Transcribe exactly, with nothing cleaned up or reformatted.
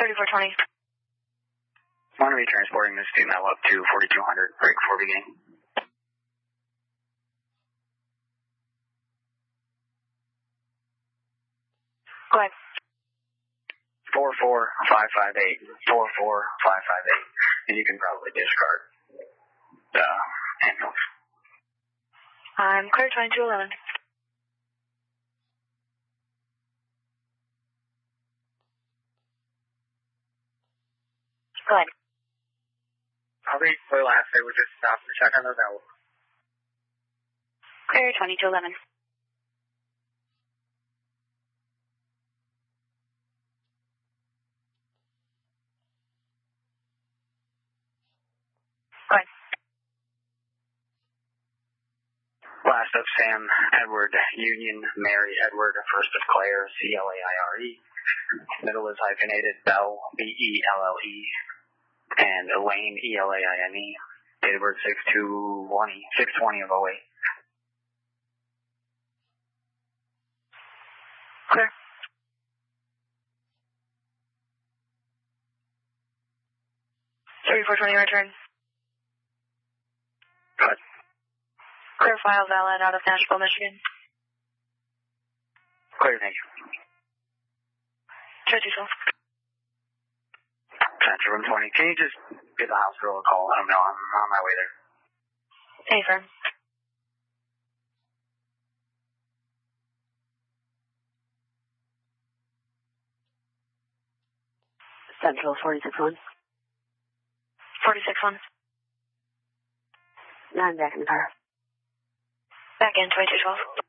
thirty-four twenty. Want to be transporting this female up to forty-two hundred, break before beginning. Go ahead. four four five five eight, four four five five eight, and you can probably discard the ambulance. I'm clear twenty-two eleven. Go ahead. I'll be clear last day. We just stopped to check on those out. Clear twenty-two eleven. Go ahead. Last of Sam Edward Union Mary Edward, first of Claire C L A I R E. Middle is hyphenated Bell B E L L E and Elaine E L A I N E. Date of birth six two twenty, six twenty of oh eight. Clear. thirty-four twenty return. Good. Clear file valid out of Nashville, Michigan. Clear, thank you. Check yourself. Central room twenty. Can you just give the house girl a call? Let them know I'm on my way there. Hey, firm. Central forty-six one. forty-six one. Now I'm back in the car. Back in twenty-two twelve.